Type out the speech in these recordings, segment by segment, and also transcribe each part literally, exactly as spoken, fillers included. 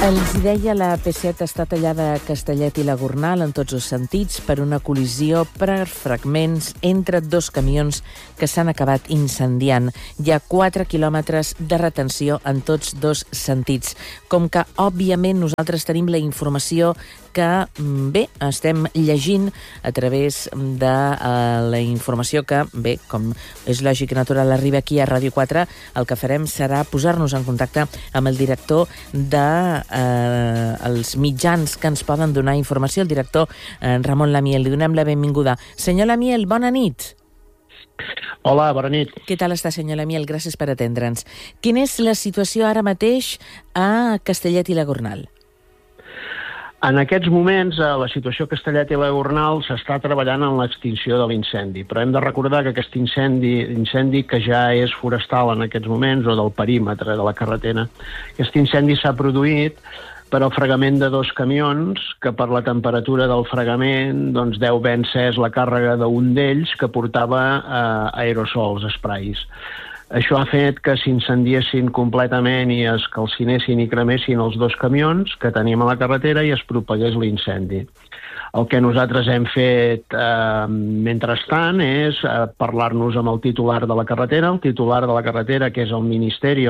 Els hi deia, la P set està tallada a Castellet i la Gornal en tots els sentits per una col·lisió per fragments entre dos camions que s'han acabat incendiant. Hi ha quatre quilòmetres de retenció en tots dos sentits. Com que, òbviament, nosaltres tenim la informació que, bé, estem llegint a través de uh, la informació que, bé, com és lògic i natural, arriba aquí a Ràdio quatre, el que farem serà posar-nos en contacte amb el director de eh, els mitjans que ens poden donar informació, el director eh, Ramon Lamiel. Li donem la benvinguda. Senyor Lamiel, bona nit. Hola, bona nit. Què tal està, senyor Lamiel? Gràcies per atendre'ns. Quina és la situació ara mateix a Castellet i la Gornal? En aquests moments, la situació a Castellet i la Gornal s'està treballant en l'extinció de l'incendi, però hem de recordar que aquest incendi, incendi que ja és forestal en aquests moments, o del perímetre de la carretera, aquest incendi s'ha produït per al fregament de dos camions, que per la temperatura del fregament doncs, deu haver encès la càrrega d'un d'ells que portava eh, aerosols, esprais. Això ha fet que s'incendiessin completament i es calcinessin i cremessin els dos camions que teníem a la carretera i es propagués l'incendi. El que nosaltres hem fet eh, mentrestant és eh, parlar-nos amb el titular de la carretera. El titular de la carretera, que és el Ministeri,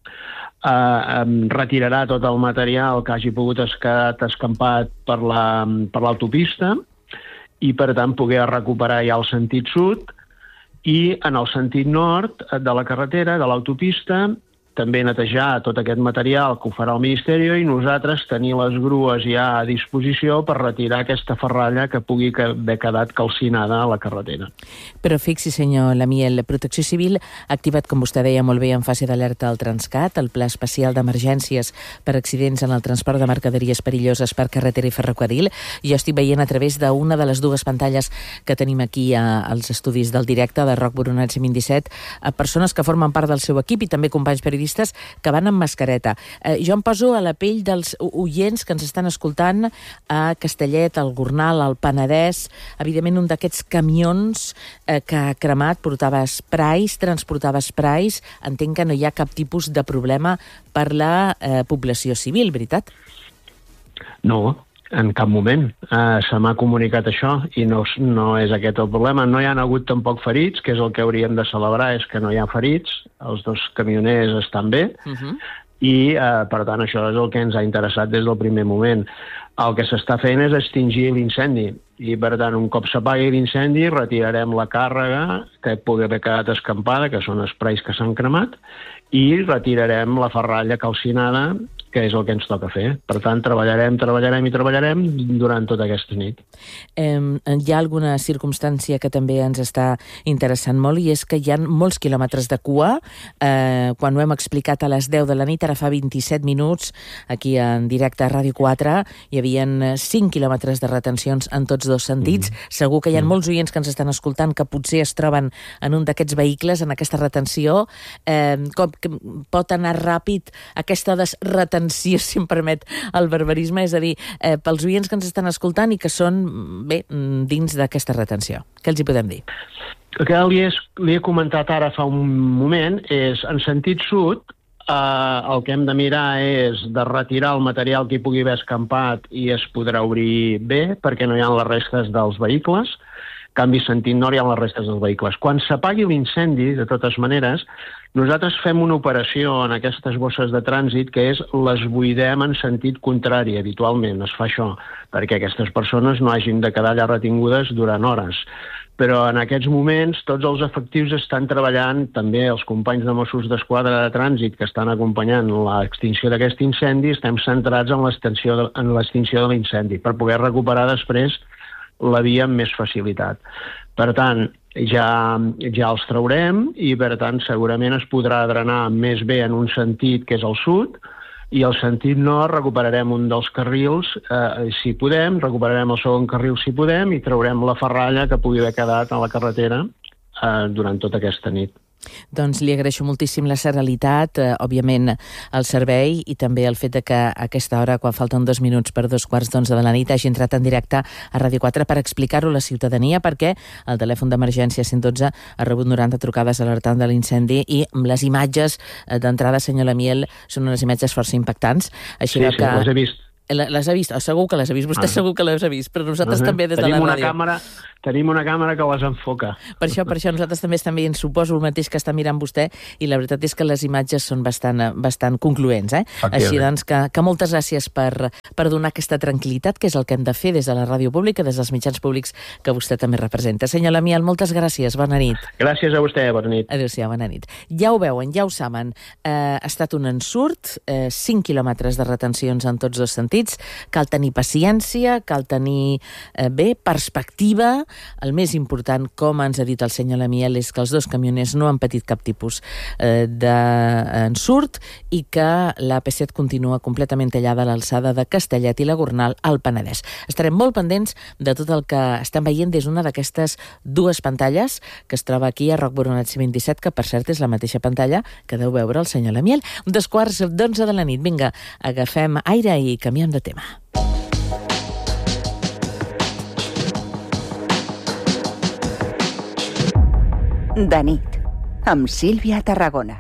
eh, retirarà tot el material que hagi pogut estar escampat per la, per l'autopista i, per tant, poder recuperar ja el sentit sud. I en el sentit nord de la carretera, de l'autopista, també netejar tot aquest material que ho farà el Ministeri i nosaltres tenir les grues ja a disposició per retirar aquesta ferralla que pugui haver quedat calcinada a la carretera. Però fixi, senyor Lamiel, la Protecció Civil ha activat, com vostè deia molt bé, en fase d'alerta al Transcat, el Pla Especial d'Emergències per accidents en el transport de mercaderies perilloses per carretera i ferrocarril. Jo estic veient a través d'una de les dues pantalles que tenim aquí a, als estudis del directe de Roc Boronat cent vint-i-set, a persones que formen part del seu equip i també companys periodistes que van amb mascareta. Eh, jo em poso a la pell dels oients que ens estan escoltant a Castellet, al Gornal, al Penedès. Evidentment, un d'aquests camions eh, que ha cremat portava esprais, transportava esprais. Entenc que no hi ha cap tipus de problema per la eh, població civil, veritat? No, en cap moment. Uh, se m'ha comunicat això i no, no és aquest el problema. No hi ha hagut tampoc ferits, que és el que hauríem de celebrar, és que no hi ha ferits. Els dos camioners estan bé. Uh-huh. I, uh, per tant, això és el que ens ha interessat des del primer moment. El que s'està fent és extingir l'incendi. I, per tant, un cop s'apagui l'incendi, retirarem la càrrega que pugui haver quedat escampada, que són esprais que s'han cremat, i retirarem la ferralla calcinada, que és el que ens toca fer. Per tant, treballarem, treballarem i treballarem durant tota aquesta nit. Eh, hi ha alguna circumstància que també ens està interessant molt, i és que hi ha molts quilòmetres de cua. Eh, quan ho hem explicat a les deu de la nit, ara fa vint-i-set minuts, aquí en directe a Ràdio quatre, hi havia cinc quilòmetres de retencions en tots dos sentits. Mm. Segur que hi ha mm. molts oients que ens estan escoltant que potser es troben en un d'aquests vehicles, en aquesta retenció. Eh, com que pot anar ràpid aquesta desretenció, si em permet el barbarisme, és a dir, eh, pels oients que ens estan escoltant i que són, bé, dins d'aquesta retenció. Què els hi podem dir? El que li he, li he comentat ara fa un moment és, en sentit sud, eh, el que hem de mirar és de retirar el material que hi pugui haver escampat i es podrà obrir bé, perquè no hi ha les restes dels vehicles. En canvi, sentit nord, hi ha les restes dels vehicles. Quan s'apagui l'incendi, de totes maneres, nosaltres fem una operació en aquestes bosses de trànsit que és les buidem en sentit contrari. Habitualment es fa això, perquè aquestes persones no hagin de quedar allà retingudes durant hores. Però en aquests moments tots els efectius estan treballant, també els companys de Mossos d'Esquadra de Trànsit que estan acompanyant l'extinció d'aquest incendi, estem centrats en l'extinció de, en l'extinció de l'incendi, per poder recuperar després la via amb més facilitat. Per tant, ja, ja els traurem i, per tant, segurament es podrà drenar més bé en un sentit que és el sud, i el sentit nord recuperarem un dels carrils eh, si podem, recuperarem el segon carril si podem i traurem la ferralla que pugui haver quedat a la carretera eh, durant tota aquesta nit. Doncs li agraeixo moltíssim la seralitat, eh, òbviament el servei i també el fet de que a aquesta hora, quan falten dos minuts per dos quarts d'onze de la nit, hagi entrat en directe a Ràdio quatre per explicar-ho a la ciutadania, perquè el telèfon d'emergència cent dotze ha rebut noranta trucades alertant de l'incendi i les imatges d'entrada, senyor Lamiel, són unes imatges força impactants. Així sí, que... sí, les he vist. Les ha vist? Oh, segur que les ha vist. Vostè ah. segur que les ha vist, però nosaltres uh-huh. també des de tenim la una ràdio. Càmera, tenim una càmera que les enfoca. Per això, per això nosaltres també estem veient, suposo el mateix que està mirant vostè, i la veritat és que les imatges són bastant, bastant concloents. Eh? Així doncs, que, que moltes gràcies per, per donar aquesta tranquil·litat, que és el que hem de fer des de la ràdio pública, des dels mitjans públics que vostè també representa. Senyor Lamiel, moltes gràcies. Bona nit. Gràcies a vostè. Bona nit. Adéu-siau, bona nit. Ja ho veuen, ja ho saben. Eh, ha estat un ensurt, eh, cinc quilòmetres de retencions en tots dos sentits. Cal tenir paciència, cal tenir eh, bé, perspectiva. El més important, com ens ha dit el senyor Lamiel, és que els dos camioners no han patit cap tipus eh, d'ensurt i que l'A P set continua completament tallada a l'alçada de Castellet i la Gornal al Penedès. Estarem molt pendents de tot el que estem veient des d'una d'aquestes dues pantalles que es troba aquí a Roc Boronat C vint-i-set, que per cert és la mateixa pantalla que deu veure el senyor Lamiel. Dos quarts d'onze de la nit. Vinga, agafem aire i canviem de tema. De nit, amb Sílvia Tarragona.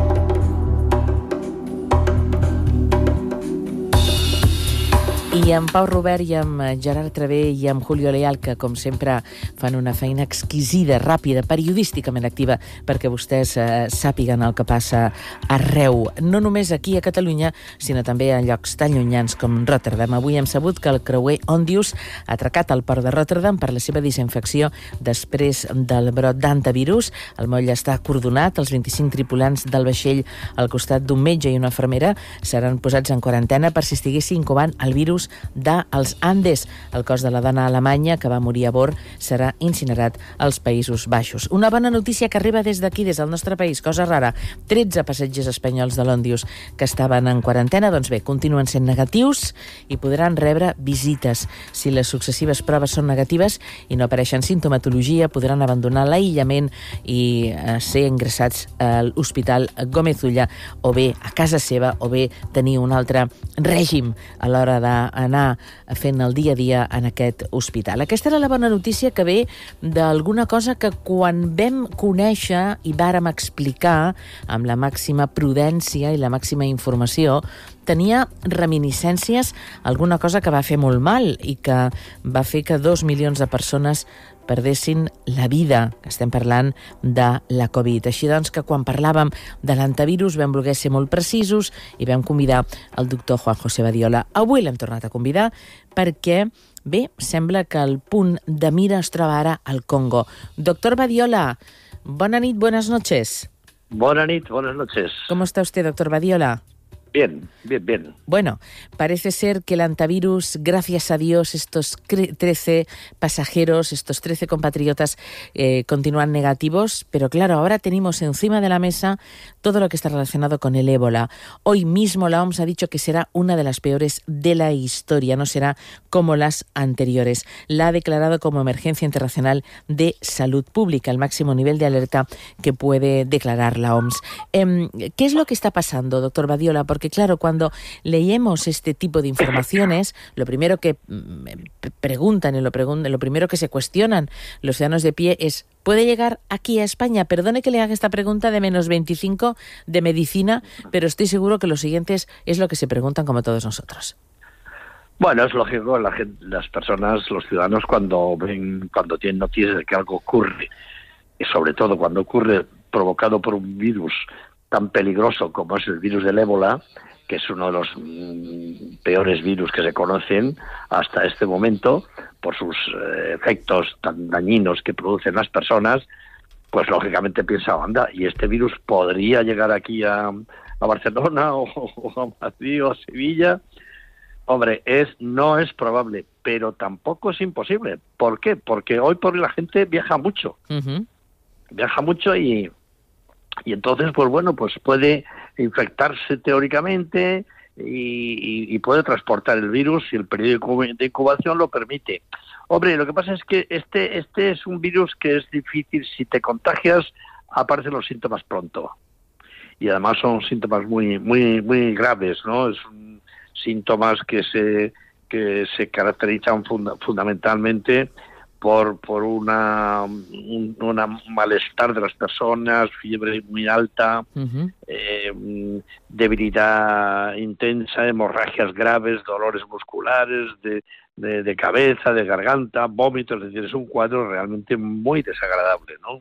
I amb Pau Robert i amb Gerard Travé i amb Julio Leal, que com sempre fan una feina exquisida, ràpida, periodísticament activa, perquè vostès eh, sàpiguen el que passa arreu, no només aquí a Catalunya, sinó també a llocs tan llunyans com Rotterdam. Avui hem sabut que el creuer Ondius ha atracat al port de Rotterdam per la seva desinfecció després del brot d'antivirus. El moll està acordonat, els vint-i-cinc tripulants del vaixell al costat d'un metge i una infermera seran posats en quarantena per si estiguessi incubant el virus dels Andes. El cos de la dona alemanya que va morir a bord serà incinerat als Països Baixos. Una bona notícia que arriba des d'aquí, des del nostre país, cosa rara. tretze passatgers espanyols de l'Ondius que estaven en quarantena, doncs bé, continuen sent negatius i podran rebre visites. Si les successives proves són negatives i no apareixen sintomatologia, podran abandonar l'aïllament i eh, ser ingressats a l'Hospital Gómez Ulla, o bé a casa seva, o bé tenir un altre règim a l'hora de anar fent el dia a dia en aquest hospital. Aquesta era la bona notícia que ve d'alguna cosa que quan vam conèixer i vàrem explicar amb la màxima prudència i la màxima informació, tenia reminiscències a alguna cosa que va fer molt mal i que va fer que dos milions de persones perdessin la vida, que estem parlant de la Covid. Així doncs que quan parlàvem de l'antivirus vam voler ser molt precisos i vam convidar el doctor Juan José Badiola. Avui l'hem tornat a convidar perquè, bé, sembla que el punt de mira es troba ara al Congo. Doctor Badiola, bona nit, buenas noches. Buena nit, buenas noches. ¿Cómo está usted, doctor Badiola? Bien, bien, bien. Bueno, parece ser que el antivirus, gracias a Dios, estos trece pasajeros, estos trece compatriotas eh, continúan negativos, pero claro, ahora tenemos encima de la mesa todo lo que está relacionado con el ébola. Hoy mismo la O M S ha dicho que será una de las peores de la historia, no será como las anteriores. La ha declarado como emergencia internacional de salud pública, el máximo nivel de alerta que puede declarar la O M S. Eh, ¿Qué es lo que está pasando, doctor Badiola? Porque claro, cuando leemos este tipo de informaciones, lo primero que preguntan y lo, pregun- lo primero que se cuestionan los ciudadanos de pie es: ¿puede llegar aquí a España? Perdone que le haga esta pregunta de menos veinticinco de medicina, pero estoy seguro que lo siguiente es, es lo que se preguntan como todos nosotros. Bueno, es lógico, la gente, las personas, los ciudadanos, cuando ven, cuando tienen noticias de que algo ocurre, y sobre todo cuando ocurre provocado por un virus tan peligroso como es el virus del ébola, que es uno de los mm, peores virus que se conocen hasta este momento, por sus eh, efectos tan dañinos que producen las personas, pues lógicamente piensa, anda, y este virus podría llegar aquí a, a Barcelona o, o a Madrid o a Sevilla. Hombre, es no es probable, pero tampoco es imposible. ¿Por qué? Porque hoy por hoy la gente viaja mucho. Uh-huh. Viaja mucho y... Y entonces, pues bueno, pues puede infectarse teóricamente y, y, y puede transportar el virus si el periodo de incubación lo permite. Hombre, lo que pasa es que este este es un virus que es difícil. Si te contagias, aparecen los síntomas pronto. Y además son síntomas muy muy muy graves, ¿no? Son síntomas que se que se caracterizan funda, fundamentalmente por por una un una malestar de las personas, fiebre muy alta, uh-huh. eh, debilidad intensa, hemorragias graves, dolores musculares, de, de, de cabeza, de garganta, vómitos, es decir, es un cuadro realmente muy desagradable, ¿no?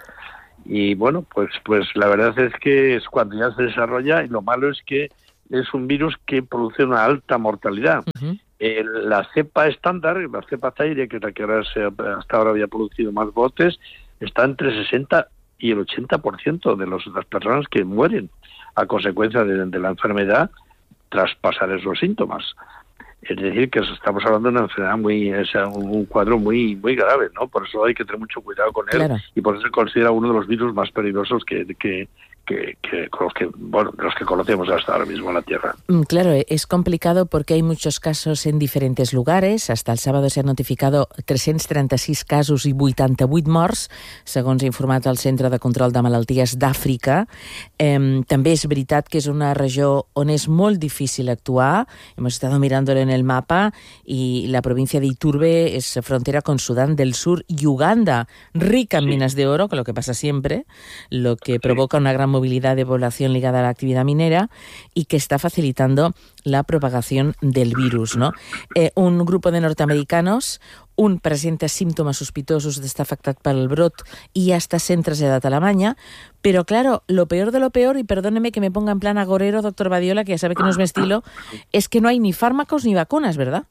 Y bueno, pues pues la verdad es que es cuando ya se desarrolla, y lo malo es que es un virus que produce una alta mortalidad. Uh-huh. Eh, la cepa estándar, la cepa Zaire, que es la que ahora se, hasta ahora había producido más brotes, está entre el sesenta y el ochenta por ciento de los, las personas que mueren a consecuencia de, de la enfermedad tras pasar esos síntomas. Es decir, que estamos hablando de una enfermedad muy, es un cuadro muy muy grave, ¿no? Por eso hay que tener mucho cuidado con él, claro. Y por eso se considera uno de los virus más peligrosos que, que, que, que, con los que, bueno, los que conocemos hasta ahora mismo en la Tierra. Claro, es complicado porque hay muchos casos en diferentes lugares. Hasta el sábado se han notificado tres-cents trenta-sis casos i vuitanta-vuit morts, segons ha informat el Centre de Control de Malalties d'Àfrica. Eh, també és veritat que és una regió on és molt difícil actuar. Hemos estado mirándolo en el mapa y la provincia de Iturbe es frontera con Sudán del Sur y Uganda, rica en sí. minas de oro, que lo que pasa siempre, lo que sí. provoca una gran movilidad de población ligada a la actividad minera y que está facilitando la propagación del virus, ¿no? Eh, un grupo de norteamericanos, un presenta símptomes sospitosos d'estar afectat pel brot i ja està sent traslladat a Alemanya, però, claro, lo peor de lo peor, y perdóneme que me ponga en plan agorero, doctor Badiola, que ya sabe que no es mi estilo, es que no hay ni fármacos ni vacunas, ¿verdad?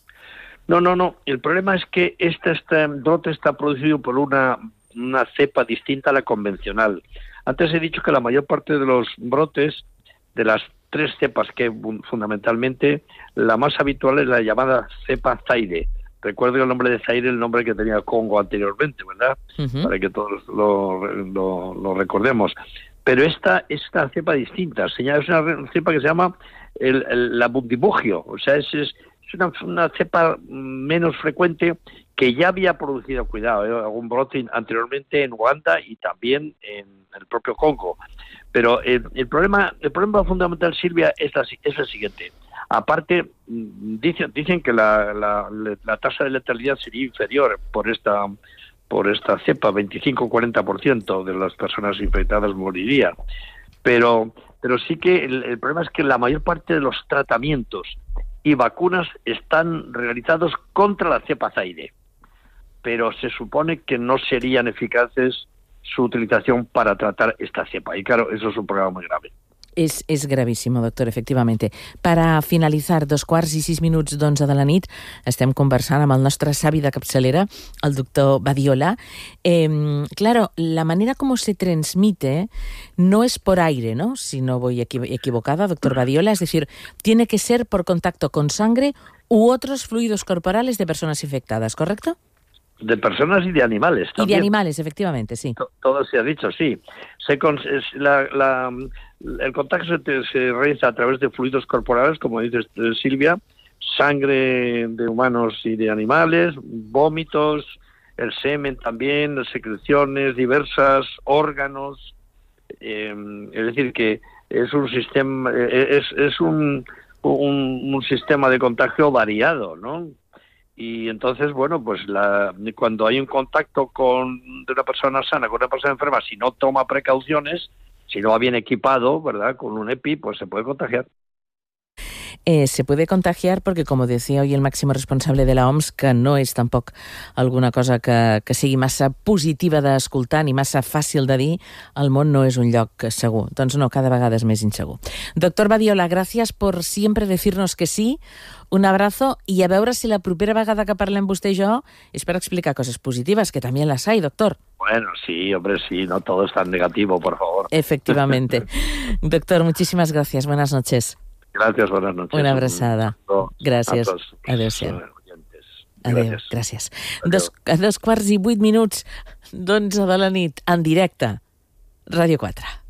No, no, no. El problema es que este, este brote está producido por una, una cepa distinta a la convencional. Antes he dicho que la mayor parte de los brotes, de las tres cepas que fundamentalmente, la más habitual es la llamada cepa Zaire. Recuerdo el nombre de Zaire, el nombre que tenía Congo anteriormente, ¿verdad? Uh-huh. Para que todos lo, lo, lo recordemos. Pero esta esta cepa distinta, es una cepa que se llama el, el, la bundibugio, o sea, es, es una, una cepa menos frecuente que ya había producido, cuidado, ¿eh? algún brote anteriormente en Uganda y también en el propio Congo. Pero el, el problema el problema fundamental, Silvia, es, la, es el siguiente. Aparte, dicen, dicen que la, la, la tasa de letalidad sería inferior por esta por esta cepa, veinticinco a cuarenta por ciento de las personas infectadas morirían. Pero, pero sí que el, el problema es que la mayor parte de los tratamientos y vacunas están realizados contra la cepa Zaire, pero se supone que no serían eficaces su utilización para tratar esta cepa. Y claro, eso es un problema muy grave. És, és gravíssim, doctor, efectivamente. Para finalitzar, dos quarts i sis minuts d'onze de la nit, estem conversant amb el nostre savi de capçalera, el doctor Badiola. Eh, claro, la manera como se transmite no es por aire, ¿no? Si no voy equiv- equivocada, doctor Badiola, es decir, tiene que ser por contacto con sangre u otros fluidos corporales de personas infectadas, ¿correcto? De personas y de animales también. Y de animales, efectivamente, sí. Todo se ha dicho, sí. Se con, es la, la, el contacto se, se realiza a través de fluidos corporales, como dices, Silvia, sangre de humanos y de animales, vómitos, el semen también, secreciones diversas, órganos. Eh, es decir, que es un sistema, es, es un, un, un sistema de contagio variado, ¿no? Y entonces, bueno, pues la, cuando hay un contacto con de una persona sana con una persona enferma, si no toma precauciones, si no va bien equipado, ¿verdad?, con un EPI, pues se puede contagiar. Eh, se puede contagiar porque, como decía hoy el máximo responsable de la O M S, que no és tampoc alguna cosa que, que sigui massa positiva d'escoltar ni massa fàcil de dir, el món no és un lloc segur. Doncs no, cada vegada és més insegur. Doctor Badiola, gràcies por siempre decirnos que sí, un abrazo, y a veure si la propera vegada que parlem vostè i jo és per explicar coses positives, que també las hay, doctor. Bueno, sí, hombre, sí, no todo es tan negativo, por favor. Efectivamente. Doctor, muchísimas gracias. Buenas noches. Gracias, buenas noches. Una abraçada. Gràcies. Adéu-siau. Adéu, gràcies. Dos, a dos quarts i vuit minuts d'onze de la nit, en directe, Ràdio quatre.